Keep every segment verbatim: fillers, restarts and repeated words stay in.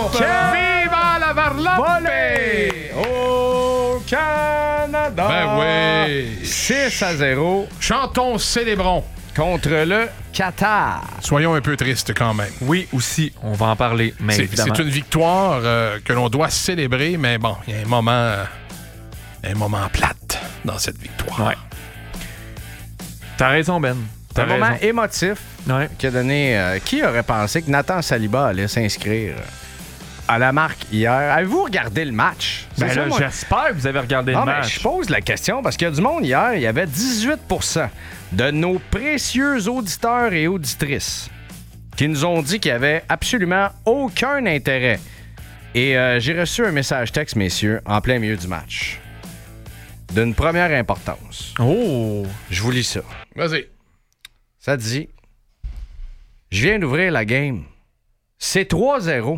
varlope! Viva la varlope! Volley au Canada! Ben oui! six à zéro. Chantons, célébrons. Contre le Qatar. Soyons un peu tristes quand même. Oui, aussi, on va en parler, mais C'est, évidemment. c'est une victoire euh, que l'on doit célébrer, mais bon, il y a un moment, euh, un moment plate dans cette victoire. Ouais. T'as raison, Ben. C'est T'as un moment raison. émotif Ouais. qui a donné... euh, qui aurait pensé que Nathan Saliba allait s'inscrire à la marque hier? Avez-vous regardé le match? Ben C'est là, ça, moi. j'espère que vous avez regardé Non, le mais match. je pose la question parce qu'il y a du monde hier, il y avait dix-huit pour cent de nos précieux auditeurs et auditrices qui nous ont dit qu'il n'y avait absolument aucun intérêt. Et euh, j'ai reçu un message texte, messieurs, en plein milieu du match. D'une première importance. Oh! Je vous lis ça. Vas-y. Ça dit: je viens d'ouvrir la game. C'est trois zéro.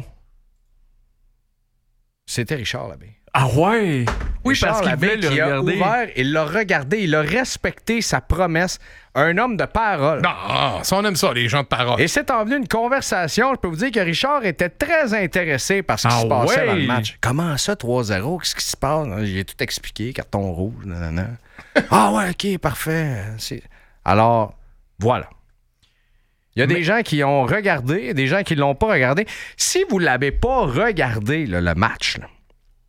C'était Richard Labbé. Ah ouais! Oui, Richard parce qu'il Labbé voulait le qui a regarder. ouvert, il l'a regardé, il a respecté sa promesse. Un homme de parole. Non, ça, on aime ça, les gens de parole. Et c'est envenu une conversation. Je peux vous dire que Richard était très intéressé par ce qui Ah se passait ouais? dans le match. Comment ça, trois zéro? Qu'est-ce qui se passe? J'ai tout expliqué, carton rouge. Nanana. Ah ouais, OK, parfait. C'est... Alors, voilà. Il y a Mais... des gens qui ont regardé, des gens qui ne l'ont pas regardé. Si vous ne l'avez pas regardé, là, le match, là,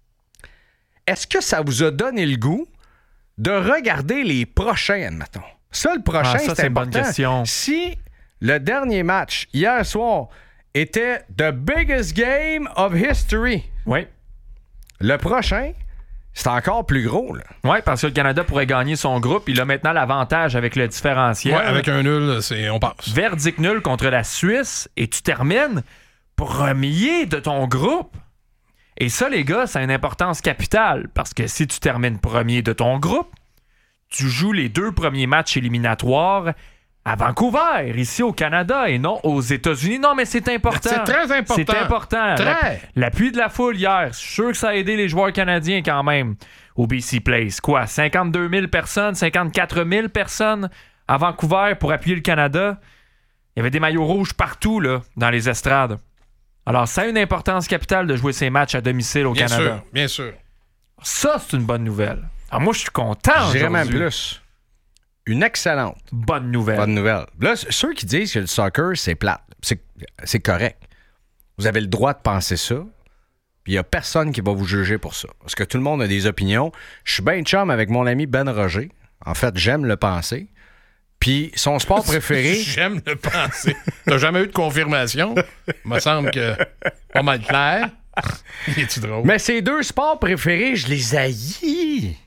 est-ce que ça vous a donné le goût de regarder les prochains, admettons? Ça, le prochain, Ah, ça, c'est c'est une bonne important. question. Si le dernier match, hier soir, était the biggest game of history, Oui. le prochain, c'est encore plus gros, là. Oui, parce que le Canada pourrait gagner son groupe. Il a maintenant l'avantage avec le différentiel. Ouais, avec un nul, c'est, on passe. Verdict nul contre la Suisse et tu termines premier de ton groupe. Et ça, les gars, ça a une importance capitale parce que si tu termines premier de ton groupe, tu joues les deux premiers matchs éliminatoires à Vancouver, ici au Canada, et non aux États-Unis. Non, mais c'est important. C'est très important. C'est important. Très. La- L'appui de la foule hier, je suis sûr que ça a aidé les joueurs canadiens quand même au B C Place. Quoi, cinquante-deux mille personnes, cinquante-quatre mille personnes à Vancouver pour appuyer le Canada. Il y avait des maillots rouges partout là, dans les estrades. Alors, ça a une importance capitale de jouer ces matchs à domicile au Bien Canada. sûr, bien sûr. Ça, c'est une bonne nouvelle. Alors, moi, je suis content. Je dirais même aujourd'hui. plus. Une excellente Bonne nouvelle. bonne nouvelle. Là, ceux qui disent que le soccer, c'est plate, c'est, c'est correct. Vous avez le droit de penser ça, puis il n'y a personne qui va vous juger pour ça. Parce que tout le monde a des opinions. Je suis bien chum avec mon ami Ben Roger. En fait, j'aime le penser. Puis son sport préféré... J'aime le penser. T'as jamais eu de confirmation? Il me semble que pas mal clair. Es-tu drôle? Mais ces deux sports préférés, je les haïs.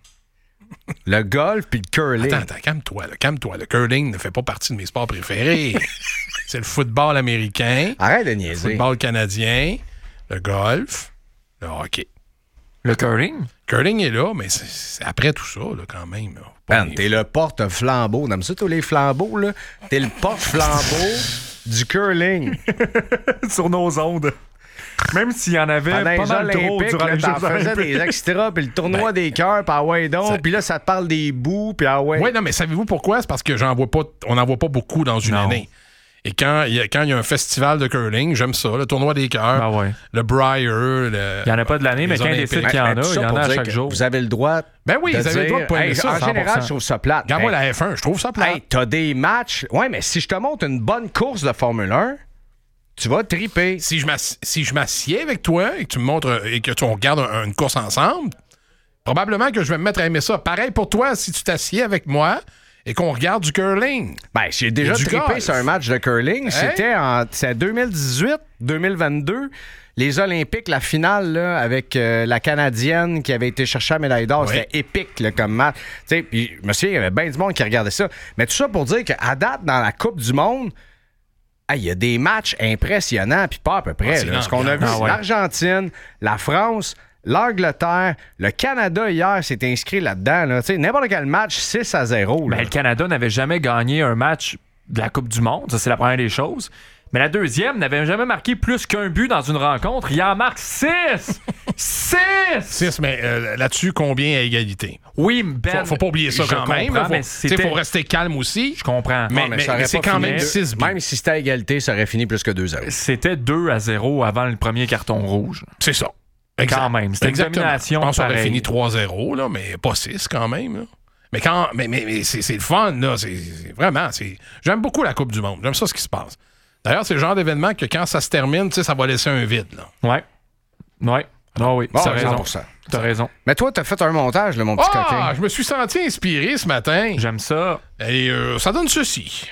Le golf puis le curling. Attends, attends, calme-toi, là, calme-toi. Le curling ne fait pas partie de mes sports préférés. C'est le football américain, Arrête de le niaiser. football canadien, le golf, le hockey. Le curling? Curling est là, mais c'est, c'est après tout ça, là, quand même. là. Pas Ben, les- t'es le porte-flambeau. T'aimes ça, tous les flambeaux, là? T'es le porte-flambeau du curling. Sur nos ondes. Même s'il y en avait Pendant pas les mal trop Olympiques, durant là, les t'en Jeux faisais olympiques. des extras, puis le tournoi des cœurs, puis ah ouais donc, ça- puis là, ça te parle des bouts, puis ah ouais. Oui, non, mais savez-vous pourquoi? C'est parce que j'en vois pas, on n'en voit pas beaucoup dans une Non. année. Et quand il y, a- quand il y a un festival de curling, j'aime ça, le tournoi des cœurs, Ben ouais. le Briar, le... Il n'y en a pas de l'année, mais Les quand il Olympiques. décide qu'il y en Ben, a, tout il ça y en pour a à dire chaque que jour. Vous avez le droit. Ben oui, de vous avez le droit de dire, pas aimer hey, ça, En cent pour cent. général, je trouve ça plate. Regarde-moi Hey, la F un, je trouve ça plate. hey, t'as des matchs. Ouais, mais si je te montre une bonne course de Formule un, tu vas triper. Si je, m'ass- si je m'assieds avec toi et que tu me montres et que tu on regarde un- une course ensemble, probablement que je vais me mettre à aimer ça. Pareil pour toi, si tu t'assieds avec moi et qu'on regarde du curling. Ben, j'ai déjà Et du trippé golf. sur un match de curling. C'était en c'est deux mille dix-huit deux mille vingt-deux. Les Olympiques, la finale là, avec euh, la Canadienne qui avait été chercher la médaille d'or. Oui. C'était épique là, comme match. Tu sais, puis je me souviens, il y avait bien du monde qui regardait ça. Mais tout ça pour dire qu'à date, dans la Coupe du Monde, il y a des matchs impressionnants, puis pas à peu près. Ah, c'est là. Ce qu'on a vu, l'ambiance. c'est Ah ouais. l'Argentine, la France, l'Angleterre, le Canada hier s'est inscrit là-dedans. Là. Tu sais, n'importe quel match, six à zéro. là. Mais le Canada n'avait jamais gagné un match de la Coupe du Monde. Ça, c'est la première des choses. Mais la deuxième n'avait jamais marqué plus qu'un but dans une rencontre. Il en marque six! Six! six, mais euh, là-dessus, combien à égalité? Oui, Ben. Faut, faut pas oublier ça je quand même. comprends, Faut, mais t'sais, c'était... faut rester calme aussi. Je comprends. Mais, Non, mais mais- ça aurait mais c'est pas quand fini. même six buts. Même si c'était à égalité, ça aurait fini plus que deux zéro. C'était deux à zéro avant le premier carton rouge. C'est ça. Exact. Quand même. C'était une Exactement. domination Je pense qu'on aurait pareille. fini trois zéro, là, mais pas six quand même. Là. Mais, quand, mais, mais, mais c'est, c'est le fun, là. C'est, c'est vraiment. C'est, j'aime beaucoup la Coupe du Monde. J'aime ça ce qui se passe. D'ailleurs, c'est le genre d'événement que quand ça se termine, tu sais, ça va laisser un vide. Là. Ouais. Ouais. Ah oui, Bon, t'as raison. cent pour cent. T'as raison. Mais toi, t'as fait un montage, là, mon petit Ah, coquin. je me suis senti inspiré ce matin. J'aime ça. Et euh, ça donne ceci.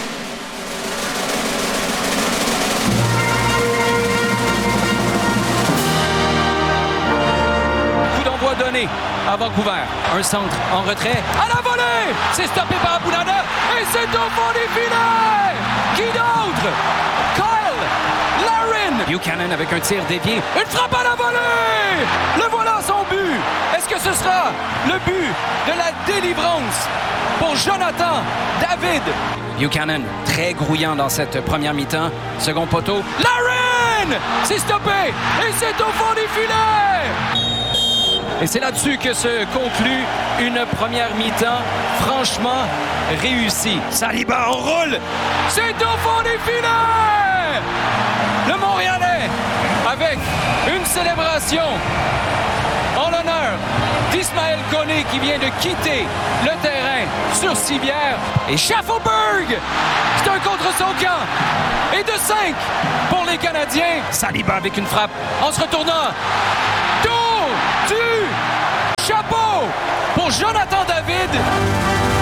Coup d'envoi donné à Vancouver. Un centre en retrait. À la volée! C'est stoppé par Abulana et c'est au fond des filets! Qui d'autre? Kyle Larin! Buchanan avec un tir dévié. Une frappe à la volée! Le voilà son but! Est-ce que ce sera le but de la délivrance pour Jonathan David? Buchanan, très grouillant dans cette première mi-temps. Second poteau. Larin! C'est stoppé et c'est au fond des filets! Et c'est là-dessus que se conclut une première mi-temps franchement réussie. Saliba enroule! C'est au fond des filets! Le Montréalais avec une célébration en l'honneur d'Ismaël Koné qui vient de quitter le terrain sur civière. Et Schaffelberg, c'est un contre son camp. Et de cinq pour les Canadiens. Saliba avec une frappe en se retournant. Tour du chapeau pour Jonathan David.